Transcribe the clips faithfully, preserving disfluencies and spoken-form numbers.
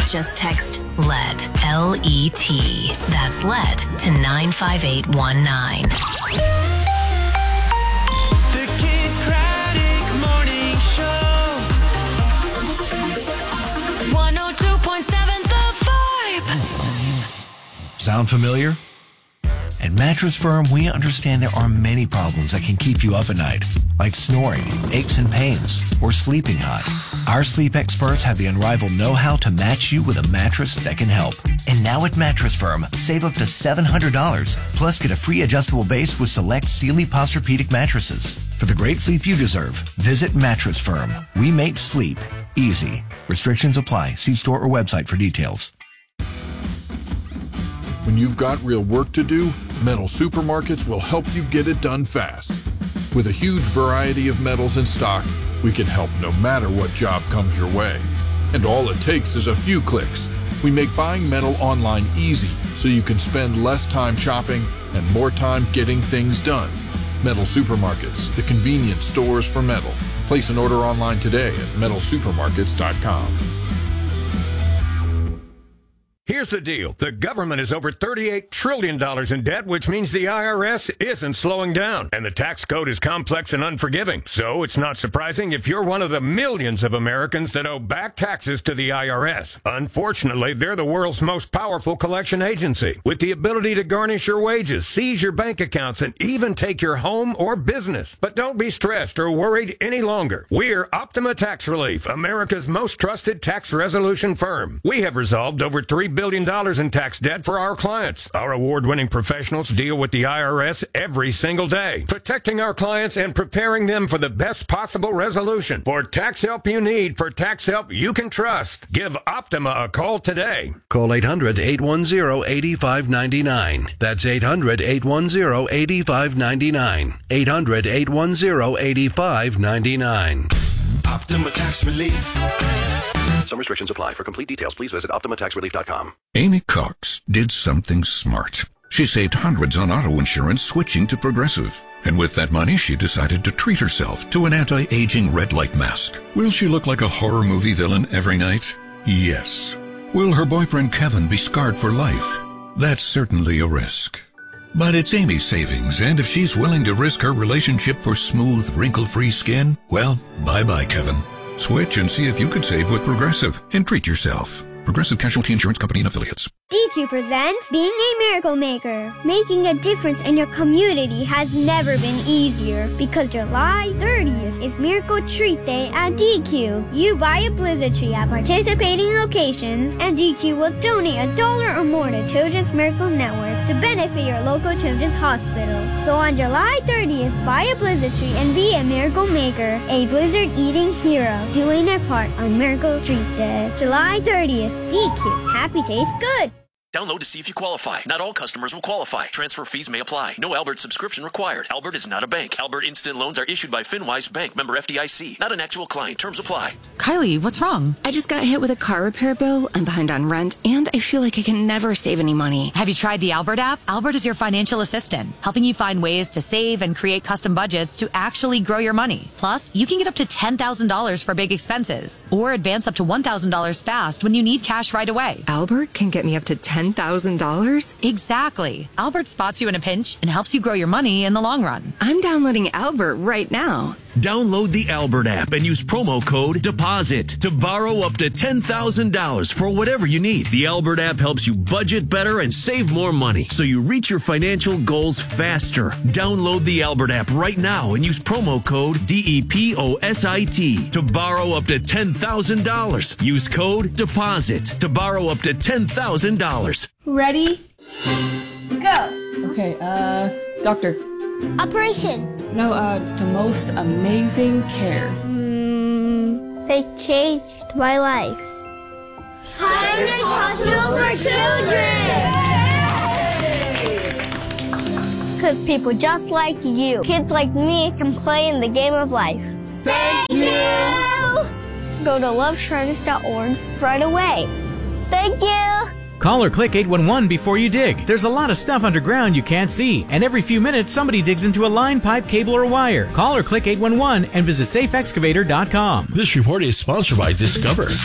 Just text LET, L E T. That's LET to nine five eight one nine. The Kid Craddock Morning Show. one oh two point seven The Vibe. Sound familiar? At Mattress Firm, we understand there are many problems that can keep you up at night, like snoring, aches and pains, or sleeping hot. Our sleep experts have the unrivaled know-how to match you with a mattress that can help. And now at Mattress Firm, save up to seven hundred dollars, plus get a free adjustable base with select Sealy Posturepedic mattresses. For the great sleep you deserve, visit Mattress Firm. We make sleep easy. Restrictions apply. See store or website for details. When you've got real work to do, Metal Supermarkets will help you get it done fast. With a huge variety of metals in stock, we can help no matter what job comes your way. And all it takes is a few clicks. We make buying metal online easy so you can spend less time shopping and more time getting things done. Metal Supermarkets, the convenience stores for metal. Place an order online today at metal supermarkets dot com. Here's the deal. The government is over thirty-eight trillion dollars in debt, which means the I R S isn't slowing down. And the tax code is complex and unforgiving. So it's not surprising if you're one of the millions of Americans that owe back taxes to the I R S. Unfortunately, they're the world's most powerful collection agency, with the ability to garnish your wages, seize your bank accounts, and even take your home or business. But don't be stressed or worried any longer. We're Optima Tax Relief, America's most trusted tax resolution firm. We have resolved over three billion dollars in tax debt for our clients. Our award-winning professionals deal with the I R S every single day, protecting our clients and preparing them for the best possible resolution. For tax help you need, for tax help you can trust, give Optima a call today. Call eight hundred, eight one zero, eight five nine nine. That's eight hundred, eight one zero, eight five nine nine. eight hundred, eight one zero, eight five nine nine. Optima Tax Relief. Some restrictions apply. For complete details, please visit optima tax relief dot com. Amy Cox did something smart. She saved hundreds on auto insurance switching to Progressive. And with that money, she decided to treat herself to an anti-aging red light mask. Will she look like a horror movie villain every night? Yes. Will her boyfriend Kevin be scarred for life? That's certainly a risk. But it's Amy's savings, and if she's willing to risk her relationship for smooth, wrinkle-free skin, well, bye-bye, Kevin. Switch and see if you could save with Progressive and treat yourself. Progressive Casualty Insurance Company and Affiliates. D Q presents Being a Miracle Maker. Making a difference in your community has never been easier because July thirtieth is Miracle Treat Day at D Q. You buy a Blizzard tree at participating locations and D Q will donate a dollar or more to Children's Miracle Network to benefit your local children's hospital. So on July thirtieth, buy a Blizzard tree and be a Miracle Maker, a Blizzard eating hero, doing their part on Miracle Treat Day. July thirtieth, D Q. Happy tastes good. Download to see if you qualify. Not all customers will qualify. Transfer fees may apply. No Albert subscription required. Albert is not a bank. Albert Instant Loans are issued by FinWise Bank, member F D I C. Not an actual client. Terms apply. Kylie, what's wrong? I just got hit with a car repair bill. I'm behind on rent, and I feel like I can never save any money. Have you tried the Albert app? Albert is your financial assistant, helping you find ways to save and create custom budgets to actually grow your money. Plus, you can get up to ten thousand dollars for big expenses, or advance up to one thousand dollars fast when you need cash right away. Albert can get me up to ten thousand dollars? Exactly. Albert spots you in a pinch and helps you grow your money in the long run. I'm downloading Albert right now. Download the Albert app and use promo code DEPOSIT to borrow up to ten thousand dollars for whatever you need. The Albert app helps you budget better and save more money so you reach your financial goals faster. Download the Albert app right now and use promo code D E P O S I T to borrow up to ten thousand dollars. Use code DEPOSIT to borrow up to ten thousand dollars. Ready? Go. Okay, uh, doctor. Operation. No, uh, the most amazing care. Mm, they changed my life. Highness Hospital for Children! Because people just like you, kids like me, can play in the game of life. Thank you! Go to love shriners dot org right away. Thank you! Call or click eight one one before you dig. There's a lot of stuff underground you can't see, and every few minutes somebody digs into a line, pipe, cable, or wire. Call or click eight one one and visit safe excavator dot com. This report is sponsored by Discover.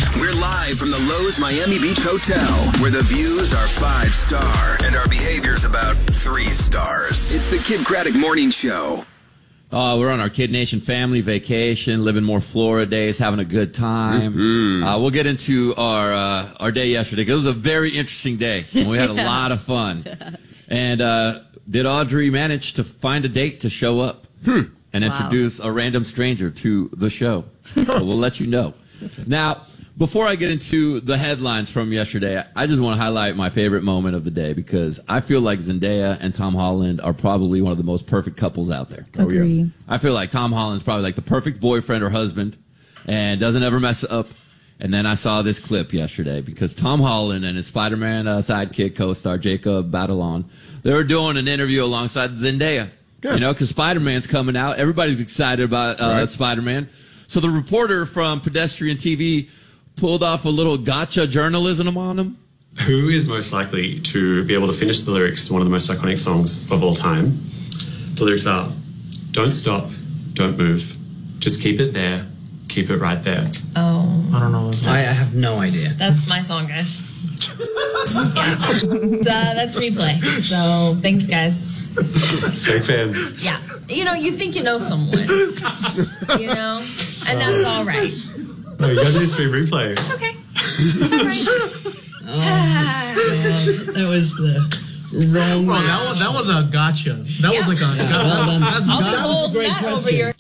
We're live from the Lowe's Miami Beach Hotel, where the views are five star and our behavior's about three stars. It's the Kid Craddock Morning Show. Uh, we're on our Kid Nation family vacation, living more Florida days, having a good time. Mm-hmm. Uh, we'll get into our uh, our day yesterday, because it was a very interesting day. We had a lot of fun. And uh, did Audrey manage to find a date to show up hmm. and wow. introduce a random stranger to the show? So we'll let you know. Now, before I get into the headlines from yesterday, I just want to highlight my favorite moment of the day, because I feel like Zendaya and Tom Holland are probably one of the most perfect couples out there. Agree. Oh, yeah. I feel like Tom Holland's probably like the perfect boyfriend or husband and doesn't ever mess up. And then I saw this clip yesterday, because Tom Holland and his Spider-Man uh, sidekick co-star Jacob Batalon, they were doing an interview alongside Zendaya. Good. You know, because Spider-Man's coming out. Everybody's excited about uh, right. Spider-Man. So the reporter from Pedestrian T V pulled off a little gotcha journalism on him. Who is most likely to be able to finish the lyrics to one of the most iconic songs of all time? The lyrics are, don't stop, don't move, just keep it there, keep it right there. Oh. I don't know. I have no idea. That's my song, guys. Yeah. uh, that's Replay. So, thanks, guys. Fake fans. Yeah. You know, you think you know someone. You know? And that's all right. No, you guys need to stream Replay. It's okay. It's all right. Oh, that was the wrong well, that, was, that was a gotcha. That yeah. was like a gotcha. Well done. That's I'll that was a great that question. Over your-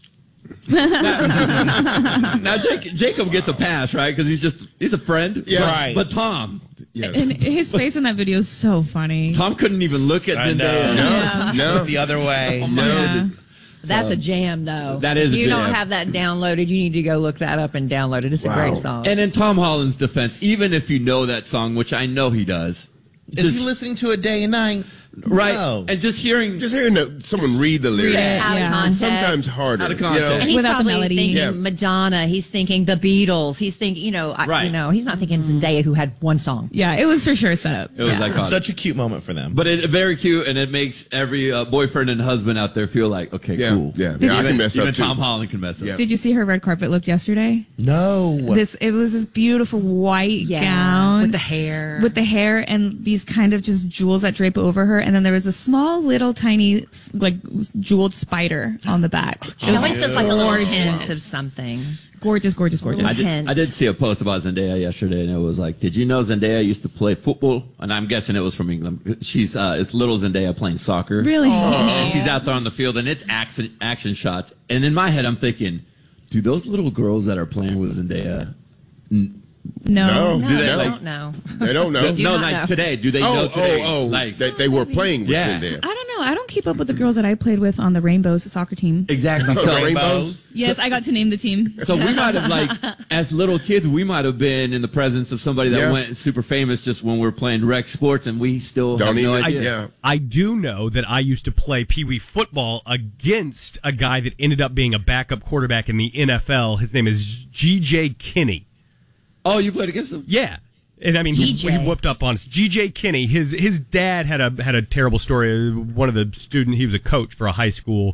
Now, Jake, Jacob gets a pass, right? Because he's just, he's a friend. Yeah. But, Right. but Tom. Yeah. And his face in that video is so funny. Tom couldn't even look at I Zendaya. know. No. Yeah. No. Look the other way. Oh, no. Yeah. That's a jam, though. That is If you a jam. don't have that downloaded, you need to go look that up and download it. It's wow. a great song. And in Tom Holland's defense, even if you know that song, which I know he does. Is just, he listening to it day and night? Right. No. And just hearing just hearing the, someone read the lyrics. Read it out yeah. of context. Sometimes harder. Out of context. You know? And he's Without probably the melody. thinking Yeah. Madonna. He's thinking the Beatles. He's thinking, you know, I, Right. you know, he's not thinking Zendaya, who had one song. Yeah, it was for sure set up. It was yeah. iconic. Such a cute moment for them. But it very cute, and it makes every uh, boyfriend and husband out there feel like, okay, Yeah, cool. yeah. Even, I can mess up even too. Tom Holland can mess up. Yeah. Did you see her red carpet look yesterday? No. This it was this beautiful white Yeah, gown with the hair. with the hair and these kind of just jewels that drape over her, and then there was a small little tiny like jeweled spider on the back. It It was always just like a little gorgeous. hint of something. Gorgeous, gorgeous, gorgeous. I did, I did see a post about Zendaya yesterday, and it was like, did you know Zendaya used to play football? And I'm guessing it was from England. She's uh, it's little Zendaya playing soccer. Really? And she's out there on the field, and it's action action shots. And in my head, I'm thinking, do those little girls that are playing with Zendaya? N- No, No. do they I like? don't know. They don't know. do no, not like know. today. Do they oh, know today? oh, oh. Like they, they were playing with Yeah. them there. I don't know. I don't keep up with the girls that I played with on the Rainbows soccer team. exactly. The So, rainbows. Yes, I got to name the team. so we might have like, as little kids, we might have been in the presence of somebody that Yeah. went super famous just when we were playing rec sports, and we still Don't have no even- idea. yeah. I do know that I used to play Pee Wee football against a guy that ended up being a backup quarterback in the N F L. His name is G J Kinney. Oh, you played against him? Yeah. And I mean, he, he whooped up on us. G J Kinney, his his dad had a had a terrible story. One of the student, he was a coach for a high school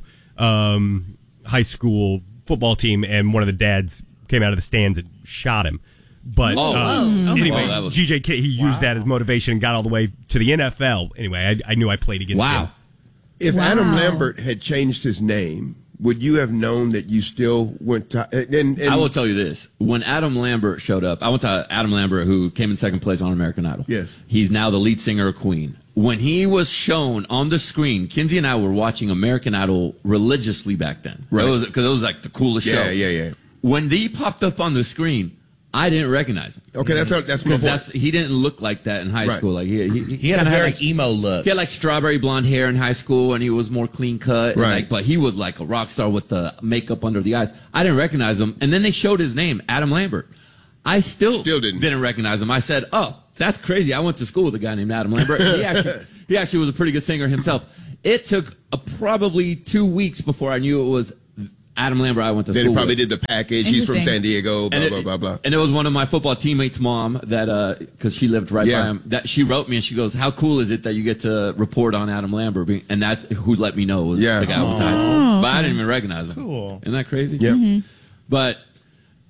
um, high school football team, and one of the dads came out of the stands and shot him. But Oh. uh, Oh. anyway, Oh, that was- G J Kinney, he used that as motivation and got all the way to the N F L. Anyway, I, I knew I played against Wow. him. If Wow. Adam Lambert had changed his name, would you have known that you still went to... And, and, I will tell you this. When Adam Lambert showed up, I went to Adam Lambert, who came in second place on American Idol. Yes. He's now the lead singer of Queen. When he was shown on the screen, Kinsey and I were watching American Idol religiously back then. Right. Because it was like the coolest Yeah, show. yeah, yeah. When he popped up on the screen, I didn't recognize him. Okay, that's that's my Because point. that's he didn't look like that in high Right. school. Like he, he, He had a kinda very like, emo look. He had like strawberry blonde hair in high school, and he was more clean cut. and, Right. like, but he was like a rock star with the makeup under the eyes. I didn't recognize him, and then they showed his name, Adam Lambert. I still Still didn't. didn't recognize him. I said, "Oh, that's crazy." I went to school with a guy named Adam Lambert. And he actually he actually was a pretty good singer himself. It took uh, probably two weeks before I knew it was Adam Lambert. I went to Then school he probably with. did the package. He's from San Diego, blah, And it- blah, blah, blah. And it was one of my football teammates' mom that, because she lived right Yeah. by him, that she wrote me and she goes, "How cool is it that you get to report on Adam Lambert?" being-" And that's who let me know was Yeah. the guy I went to high school. Oh, But I okay. didn't even recognize him. Cool. Isn't that crazy? Yeah. Mhm. But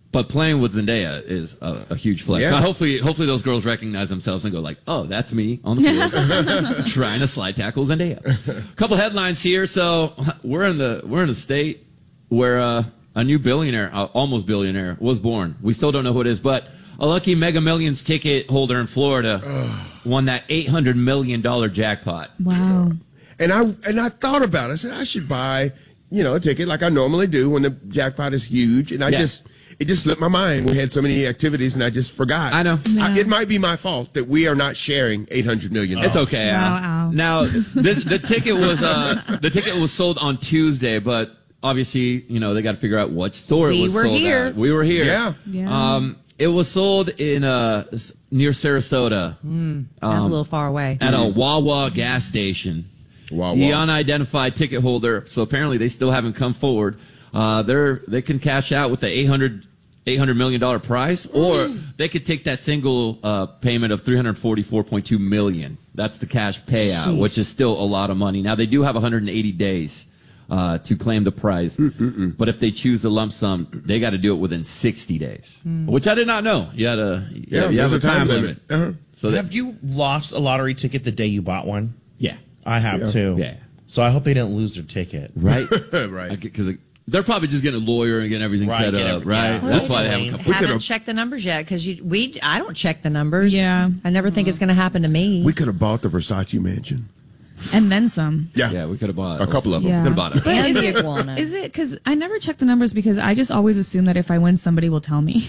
But playing with Zendaya is a, a huge flex. Yeah. So hopefully, hopefully those girls recognize themselves and go like, "Oh, that's me on the field trying to slide tackle Zendaya." A couple headlines here. So we're in the we're in a state where uh, a new billionaire, uh, almost billionaire, was born. We still don't know who it is, but a lucky Mega Millions ticket holder in Florida won that eight hundred million dollars jackpot. Wow. And I and I thought about it. I said I should buy, you know, a ticket like I normally do when the jackpot is huge. And I Yeah. just it just slipped my mind. We had so many activities and I just forgot. I know. I, it might be my fault that we are not sharing eight hundred million dollars. It's okay. Al. Wow, Al. Now, this, the ticket was uh, the ticket was sold on Tuesday, but obviously, you know, they got to figure out what store We it was were sold here. at. We were here. Yeah. Yeah. Um, it was sold in uh s- near Sarasota Mm, that's a Um, little far away. at a Wawa gas station. Wawa. The unidentified ticket holder. So apparently, they still haven't come forward. Uh, they're they can cash out with the eight hundred million dollars prize, or they could take that single uh, payment of three hundred forty-four point two million dollars. That's the cash payout, Jeez. which is still a lot of money. Now, they do have one hundred eighty days uh, to claim the prize, Mm-mm-mm. but if they choose the lump sum, they got to do it within sixty days, Mm. which I did not know. You had a you, Yeah, you have there's a time limit. Uh-huh. So that, Have you lost a lottery ticket the day you bought one? yeah, I have Yeah. too. Yeah. So I hope they didn't lose their ticket. right, Right. because they're probably just getting a lawyer and getting everything Right, set get up, every- right? yeah. That's why they haven't Hopefully. come. We haven't could've- checked the numbers yet because you we I don't check the numbers. Yeah. I never think it's going to happen to me. We could have bought the Versace mansion. And then some. Yeah. Yeah, we could have bought A couple of them. Yeah. Could have bought it. But And is the it, iguana. is it because I never check the numbers because I just always assume that if I win, somebody will tell me.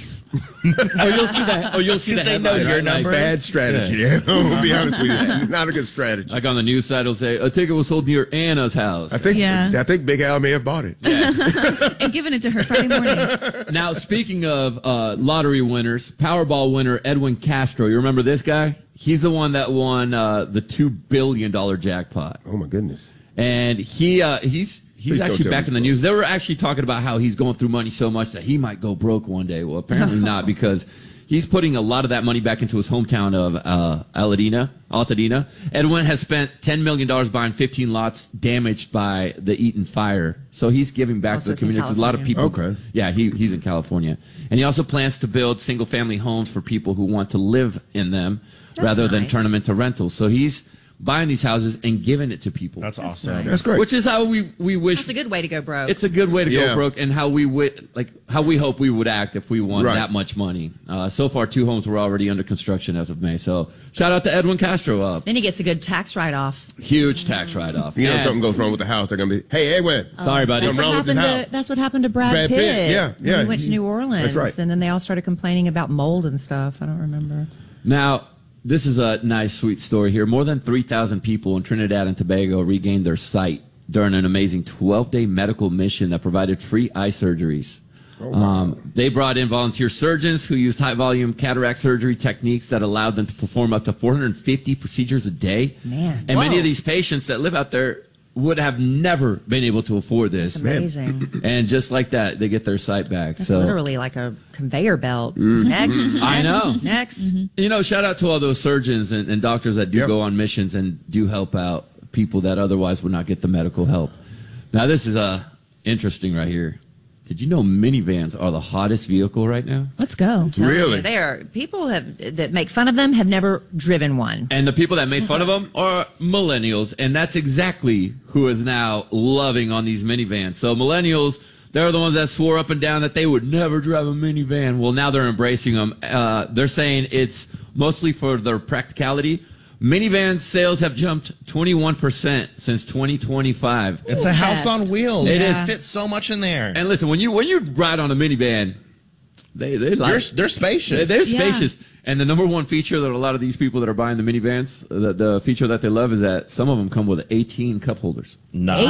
Oh, you'll see that. Oh, you'll see that. Because they know headline, your right? Like, numbers. Bad strategy. Yeah. I'll be honest with you. Not a good strategy. Like on the news side, it'll say a ticket was sold near Anna's house. I think Yeah. I think Big Al may have bought it. And giving it to her Friday morning. Now, speaking of uh, lottery winners, Powerball winner Edwin Castro. You remember this guy? He's the one that won uh, the two billion dollar jackpot, Oh my goodness. and he uh, he's. He's Please don't actually tell back me in the it's news. They were actually talking about how he's going through money so much that he might go broke one day. Well, apparently not, because he's putting a lot of that money back into his hometown of uh, Altadena. Altadena. Edwin has spent ten million dollars buying fifteen lots damaged by the Eaton fire. So he's giving back Oh, to so the it's in community. 'Cause a lot of people. California. Okay. Yeah, he, he's in California. And he also plans to build single-family homes for people who want to live in them That's rather than nice. turn them into rentals. So he's buying these houses and giving it to people. That's That's awesome. nice. That's great. Which is how we, we wish. That's a good way to go broke. It's a good way to Yeah. go broke, and how we would like how we hope we would act if we won Right. that much money. Uh, so far, two homes were already under construction as of May. So shout out to Edwin Castro. Uh, then he gets a good tax write-off. huge tax write off. You know, if something goes wrong with the house, they're gonna be, hey, Edwin. Sorry, buddy. That's Something what, wrong with this happened house. to, that's what happened to Brad, Brad Pitt. Pitt, yeah, when yeah. He went to New Orleans. That's right. And then they all started complaining about mold and stuff. I don't remember. Now, this is a nice, sweet story here. More than three thousand people in Trinidad and Tobago regained their sight during an amazing twelve-day medical mission that provided free eye surgeries. Oh, wow. Um, they brought in volunteer surgeons who used high-volume cataract surgery techniques that allowed them to perform up to four hundred fifty procedures a day. Man. And many Whoa. of these patients that live out there would have never been able to afford this. That's amazing. And just like that, they get their sight back. That's so literally like a conveyor belt. Mhm. Next. I know. Next. You know, shout out to all those surgeons and, and doctors that do Yep. go on missions and do help out people that otherwise would not get the medical help. Now, this is uh, interesting right here. Did you know minivans are the hottest vehicle right now? Let's go. Really? They are people have that make fun of them have never driven one. And the people that made fun of them are millennials, and that's exactly who is now loving on these minivans. So millennials, they're the ones that swore up and down that they would never drive a minivan. Well, now they're embracing them. Uh, they're saying it's mostly for their practicality. Minivan sales have jumped twenty-one percent since twenty twenty-five. It's a house Fast. on wheels. It It is. fits so much in there. And listen, when you when you ride on a minivan, they they like They're, they're spacious. They're Yeah. spacious. And the number one feature that a lot of these people that are buying the minivans, the, the feature that they love is that some of them come with eighteen cup holders.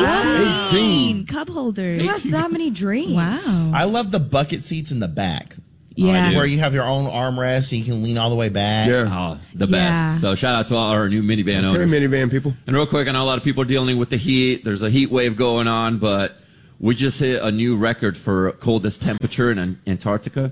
Nice. eighteen cup holders. Who has that many drinks? Wow. I love the bucket seats in the back. Yeah. Where you have your own armrest and you can lean all the way back. Yeah. Oh, the best. Yeah. So shout out to all our new minivan Hey, owners. minivan people. And real quick, I know a lot of people are dealing with the heat. There's a heat wave going on, but we just hit a new record for coldest temperature in An- Antarctica.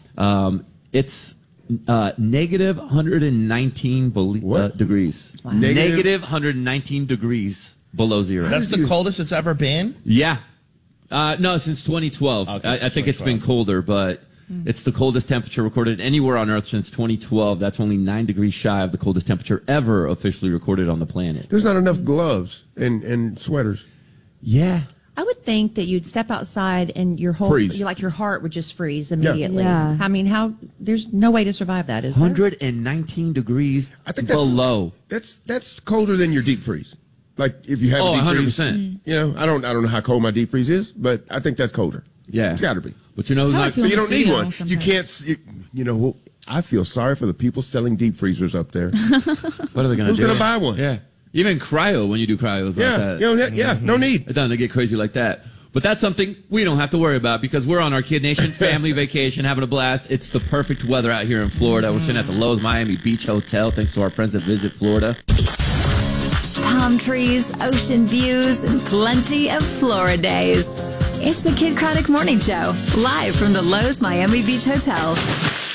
Um, it's uh, negative one hundred nineteen belie- uh, degrees. Wow. Negative? Negative? one hundred nineteen degrees below zero. That's the coldest it's ever been? Yeah. Uh, no, since twenty twelve. Okay, I, I since think it's been twenty twelve. colder, but It's the coldest temperature recorded anywhere on Earth since twenty twelve. That's only nine degrees shy of the coldest temperature ever officially recorded on the planet. There's not enough gloves and, and sweaters. Yeah. I would think that you'd step outside and your whole, Freeze. you like your heart would just freeze immediately. Yeah. I mean, how? There's no way to survive that, is there? one hundred nineteen degrees I think that's, below. That's that's colder than your deep freeze. Like if you have Oh, a deep one hundred freeze. percent. You know, I don't I don't know how cold my deep freeze is, but I think that's colder. Yeah. It's got to be. But you know, so not, you don't need one. You can't. s- You, you know, well, I feel sorry for the people selling deep freezers up there. What are they going to Who's do? going to buy one? Yeah. Even cryo, when you do cryos Yeah, like that. you know, yeah, no need. It doesn't get crazy like that. But that's something we don't have to worry about because we're on our Kid Nation family vacation, having a blast. It's the perfect weather out here in Florida. We're sitting at the Lowe's Miami Beach Hotel, thanks to our friends at Visit Florida. Palm trees, ocean views, and plenty of Florida days. It's the Kid Craddock Morning Show, live from the Lowe's Miami Beach Hotel.